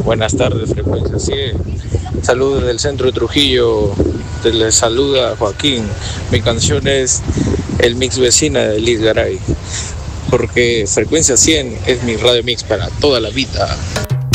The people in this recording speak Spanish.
Buenas tardes, Frecuencia 100. Saludos del centro de Trujillo. Te les saluda Joaquín. Mi canción es El Mix Vecina de Liz Garay. Porque Frecuencia 100 es mi radio mix para toda la vida.